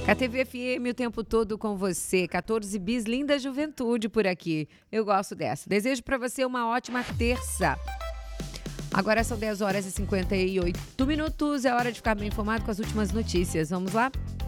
KTV FM o tempo todo com você, 14 bis, linda juventude por aqui. Eu gosto dessa. Desejo para você uma ótima terça. Agora são 10 horas e 58 minutos, é hora de ficar bem informado com as últimas notícias. Vamos lá?